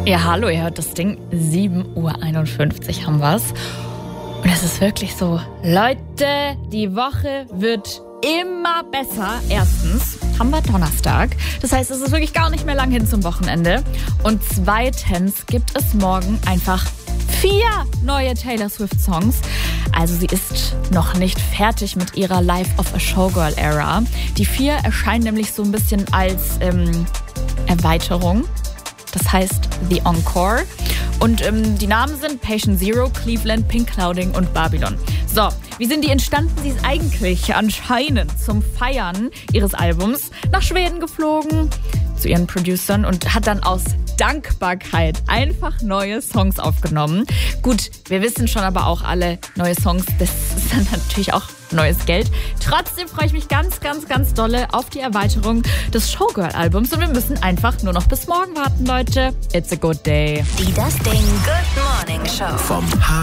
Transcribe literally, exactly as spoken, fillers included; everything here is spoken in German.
Ja, hallo, ihr hört das Ding. sieben Uhr einundfünfzig haben wir's. Und es ist wirklich so, Leute, die Woche wird immer besser. Erstens haben wir Donnerstag. Das heißt, es ist wirklich gar nicht mehr lang hin zum Wochenende. Und zweitens gibt es morgen einfach vier neue Taylor Swift-Songs. Also sie ist noch nicht fertig mit ihrer Life of a Showgirl-Ära. Die vier erscheinen nämlich so ein bisschen als ähm, Erweiterung. Das heißt The Encore. Und ähm, die Namen sind Patient Zero, Cleveland, Pink Clouding und Babylon. So, wie sind die entstanden? Sie ist eigentlich anscheinend zum Feiern ihres Albums nach Schweden geflogen zu ihren Producern und hat dann aus Dankbarkeit einfach neue Songs aufgenommen. Gut, wir wissen schon aber auch alle, neue Songs, das ist dann natürlich auch neues Geld. Trotzdem freue ich mich ganz, ganz, ganz dolle auf die Erweiterung des Showgirl-Albums und wir müssen einfach nur noch bis morgen warten, Leute. It's a good day. Die Das Ding Good Morning Show Vom H